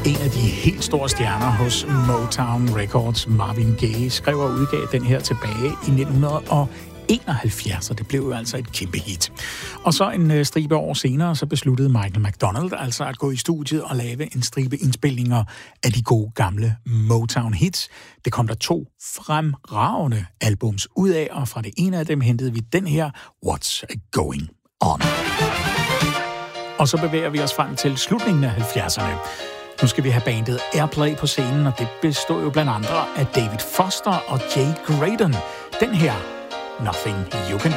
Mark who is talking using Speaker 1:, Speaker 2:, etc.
Speaker 1: En af de helt store stjerner hos Motown Records, Marvin Gaye, skrev og udgav den her tilbage i 1971, og det blev jo altså et kæmpe hit. Og så en stribe år senere, så besluttede Michael McDonald altså at gå i studiet og lave en stribe indspilninger af de gode gamle Motown-hits. Det kom der 2 fremragende albums ud af, og fra det ene af dem hentede vi den her, What's Going On. Og så bevæger vi os frem til slutningen af 70'erne. Nu skal vi have bandet Airplay på scenen, og det bestod jo blandt andre af David Foster og Jay Graydon. Den her, Nothing You Can